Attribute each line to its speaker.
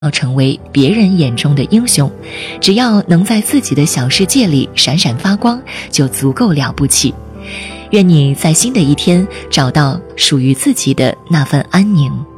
Speaker 1: 要成为别人眼中的英雄，只要能在自己的小世界里闪闪发光，就足够了不起。愿你在新的一天找到属于自己的那份安宁。